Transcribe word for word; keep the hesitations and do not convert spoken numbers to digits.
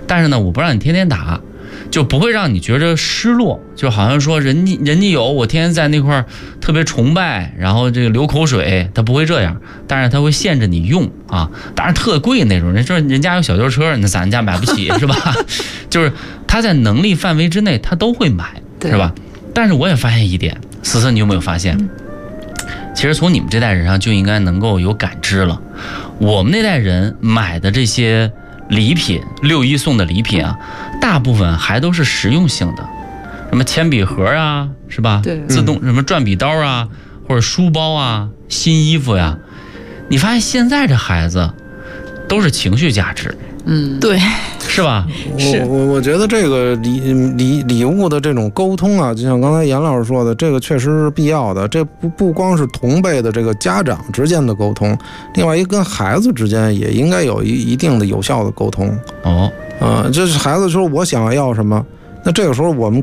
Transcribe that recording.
但是呢，我不让你天天打，就不会让你觉着失落，就好像说人家人家有，我天天在那块特别崇拜，然后这个流口水，他不会这样，但是他会限制你用啊，当然特贵那种，人说人家有小轿车，那咱家买不起是吧？就是他在能力范围之内，他都会买，是吧？但是我也发现一点，思思，你有没有发现？嗯，其实从你们这代人上就应该能够有感知了，我们那代人买的这些礼品，六一送的礼品啊，大部分还都是实用性的，什么铅笔盒啊，是吧？对，自动什么转笔刀啊，或者书包啊，新衣服呀。你发现现在这孩子都是情绪价值， 嗯，对， 是吧？ 我我我觉得这个礼礼礼物的这种沟通啊，就像刚才严老师说的，这个确实是必要的。这不不光是同辈的这个家长之间的沟通，另外一个跟孩子之间也应该有一一定的有效的沟通。 哦， 啊、呃，就是孩子说我想要什么，那这个时候我们